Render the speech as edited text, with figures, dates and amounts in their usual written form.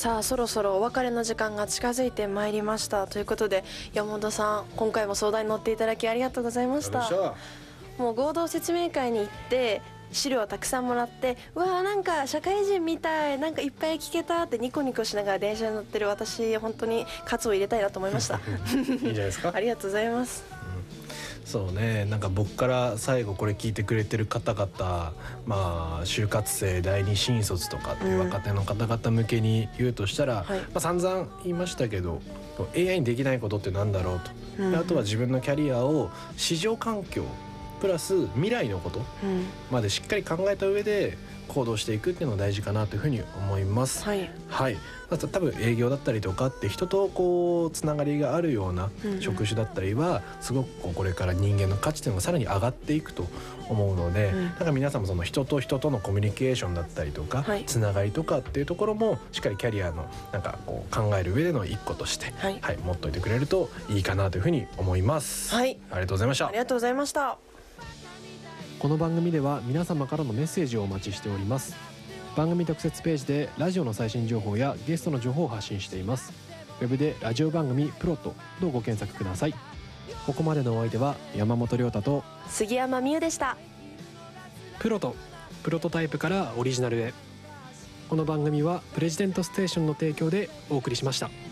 さあそろそろお別れの時間が近づいてまいりましたということで、山本さん今回も相談に乗っていただきありがとうございました。もう合同説明会に行って資料をたくさんもらって、うわーなんか社会人みたい、なんかいっぱい聞けたってニコニコしながら電車に乗ってる私、本当に活を入れたいなと思いましたいいじゃないですか。 ありがとうございます。 そうね、なんか僕から最後これ聞いてくれてる方々、就活生第二新卒とかっていう若手の方々向けに言うとしたら、散々言いましたけど AI にできないことってなんだろうと、あとは自分のキャリアを市場環境プラス未来のことまでしっかり考えた上で行動していくっていうのが大事かなというふうに思います。多分営業だったりとかって人とこうつながりがあるような職種だったりはすごくこれから人間の価値というのがさらに上がっていくと思うので、なんか皆さんもその人と人とのコミュニケーションだったりとか、つながりとかっていうところもしっかりキャリアのなんかこう考える上での一個として、持っといてくれるといいかなというふうに思います。ありがとうございました。 ありがとうございました。 この番組では皆様からのメッセージをお待ちしております。番組特設ページでラジオの最新情報やゲストの情報を発信しています。ウェブでラジオ番組プロとご検索ください。ここまでのお相手は山本亮太と杉山美優でした。 プロとプロトタイプからオリジナルへ。この番組はプレジデントステーションの提供でお送りしました。